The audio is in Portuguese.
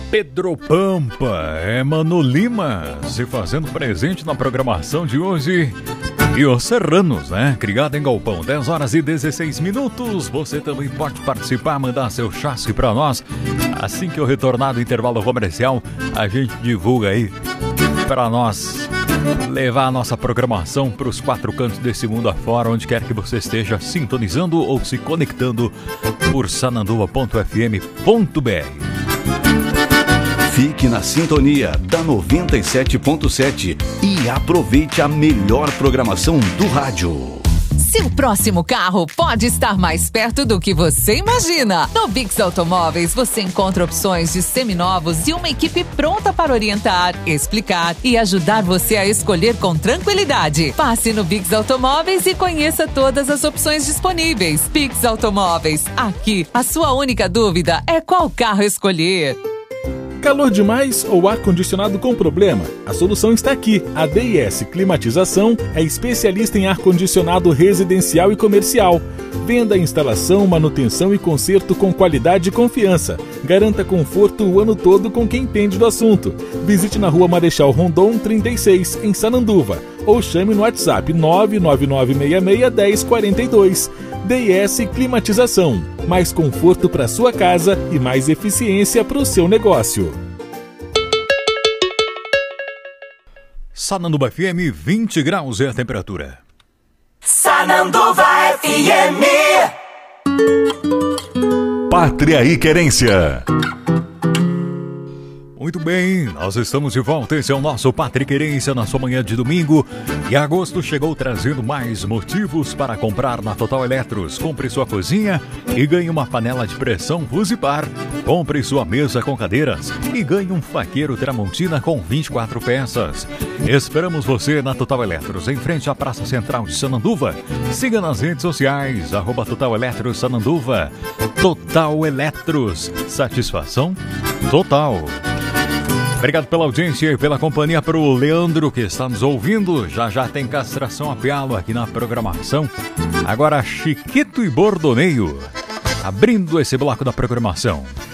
Pedro Pampa, Mano Lima, se fazendo presente na programação de hoje. E os Serranos, né? Criado em Galpão, 10 horas e 16 minutos. Você também pode participar, mandar seu chassi pra nós. Assim que eu retornar do intervalo comercial, a gente divulga aí pra nós levar a nossa programação para os 4 cantos desse mundo afora, onde quer que você esteja sintonizando ou se conectando por sananduva.fm.br. Fique na sintonia da 97.7 e aproveite a melhor programação do rádio. Seu próximo carro pode estar mais perto do que você imagina. No Bix Automóveis você encontra opções de seminovos e uma equipe pronta para orientar, explicar e ajudar você a escolher com tranquilidade. Passe no Bix Automóveis e conheça todas as opções disponíveis. Bix Automóveis, aqui a sua única dúvida é qual carro escolher. Calor demais ou ar-condicionado com problema? A solução está aqui. A DIS Climatização é especialista em ar-condicionado residencial e comercial. Venda, instalação, manutenção e conserto com qualidade e confiança. Garanta conforto o ano todo com quem entende do assunto. Visite na Rua Marechal Rondon 36, em Sananduva. Ou chame no WhatsApp 999661042. DIS Climatização. Mais conforto para sua casa e mais eficiência para o seu negócio. Sananduva FM, 20 graus é a temperatura. Sananduva FM. Pátria e Querência. Muito bem, nós estamos de volta. Esse é o nosso Pátria e Querência na sua manhã de domingo. E agosto chegou trazendo mais motivos para comprar na Total Eletros. Compre sua cozinha e ganhe uma panela de pressão Fusipar. Compre sua mesa com cadeiras e ganhe um faqueiro Tramontina com 24 peças. Esperamos você na Total Eletros, em frente à Praça Central de Sananduva. Siga nas redes sociais, @Total Eletros Sananduva. Total Eletros, satisfação total. Obrigado pela audiência e pela companhia para o Leandro que está nos ouvindo. Já tem castração a pialo aqui na programação. Agora Chiquito e Bordoneio, abrindo esse bloco da programação.